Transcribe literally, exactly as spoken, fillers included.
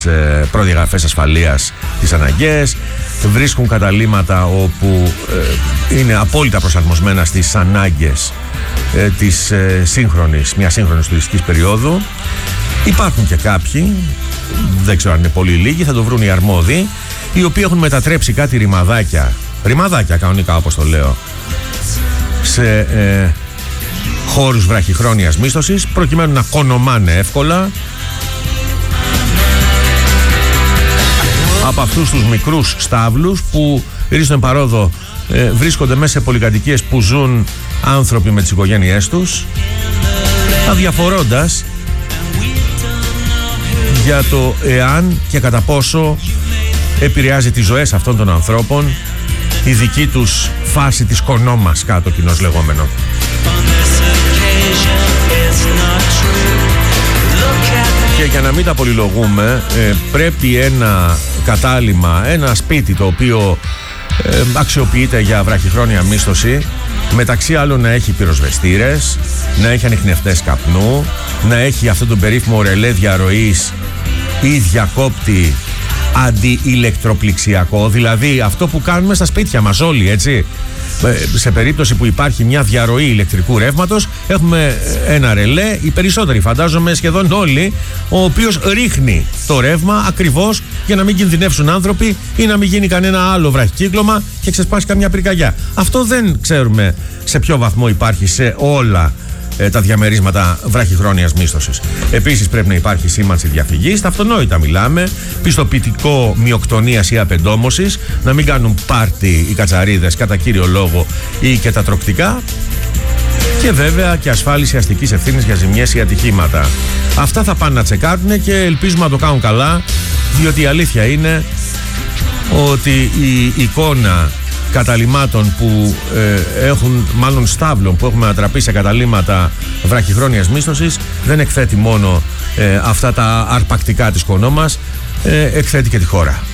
ε, προδιαγραφές ασφαλείας τις αναγκαίες, βρίσκουν καταλύματα όπου ε, είναι απόλυτα προσαρμοσμένα στις ανάγκες ε, της ε, σύγχρονης, μια σύγχρονης τουριστικής περίοδου. Υπάρχουν και κάποιοι, δεν ξέρω αν είναι πολύ λίγοι, θα το βρουν οι αρμόδιοι, οι οποίοι έχουν μετατρέψει κάτι ρημαδάκια, ρημαδάκια κανονικά όπως το λέω, σε ε, χώρους βραχυχρόνιας μίσθωσης, προκειμένου να κονομάνε εύκολα από αυτούς τους μικρούς στάβλους που ρίστον παρόδο ε, βρίσκονται μέσα σε πολυκατοικίες που ζουν άνθρωποι με τις οικογένειές τους, αδιαφορώντας για το εάν και κατά πόσο επηρεάζει τις ζωές αυτών των ανθρώπων η δική τους φάση της κονόμας, κάτω κοινώς λεγόμενο. Και για να μην τα πολυλογούμε, ε, πρέπει ένα κατάλημα, ένα σπίτι το οποίο ε, αξιοποιείται για βραχυχρόνια μίσθωση, μεταξύ άλλων να έχει πυροσβεστήρες, να έχει ανιχνευτές καπνού, να έχει αυτό τον περίφημο ρελέ διαρροής ή διακόπτη αντιηλεκτροπληξιακό, δηλαδή αυτό που κάνουμε στα σπίτια μας όλοι, έτσι. Σε περίπτωση που υπάρχει μια διαρροή ηλεκτρικού ρεύματος, έχουμε ένα ρελέ, οι περισσότεροι φαντάζομαι σχεδόν όλοι, ο οποίος ρίχνει το ρεύμα ακριβώς για να μην κινδυνεύσουν άνθρωποι ή να μην γίνει κανένα άλλο βραχικύκλωμα και ξεσπάσει καμιά πυρκαγιά. Αυτό δεν ξέρουμε σε ποιο βαθμό υπάρχει σε όλα ε, τα διαμερίσματα βραχυχρόνιας μίσθωσης. Επίσης πρέπει να υπάρχει σήμανση διαφυγής, τα αυτονόητα μιλάμε, πιστοποιητικό μειοκτονίας ή απεντόμωσης, να μην κάνουν πάρτι οι κατσαρίδες κατά κύριο λόγο ή και τα τροκτικά, και βέβαια και ασφάλιση αστικής ευθύνης για ζημιές ή ατυχήματα. Αυτά θα πάνε να τσεκάρουν και ελπίζουμε να το κάνουν καλά, διότι η αλήθεια είναι ότι η εικόνα καταλυμάτων που ε, έχουν, μάλλον στάβλων που έχουμε ανατραπεί σε καταλύματα βραχυχρόνιας μίσθωσης, δεν εκθέτει μόνο ε, αυτά τα αρπακτικά της κονόμας, ε, εκθέτει και τη χώρα.